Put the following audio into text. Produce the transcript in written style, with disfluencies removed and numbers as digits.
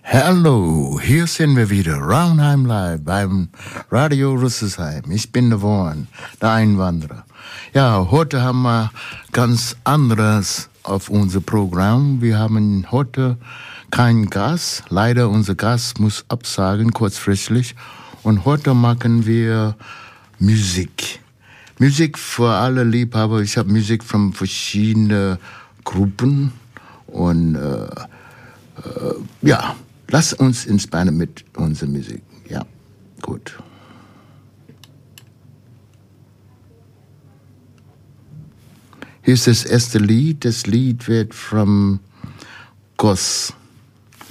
Hallo, hier sind wir wieder, Raunheim Live beim Radio Rüsselsheim. Ich bin der Warren, der Einwanderer. Ja, heute haben wir ganz anderes auf unser Programm. Wir haben heute keinen Gast. Leider, unser Gast muss absagen, kurzfristig. Und heute machen wir Musik. Musik für alle Liebhaber. Ich habe Musik von verschiedenen Gruppen. Und ja, lass uns entspannen mit unserer Musik. Ja, gut. Hier ist das erste Lied. Das Lied wird von Goss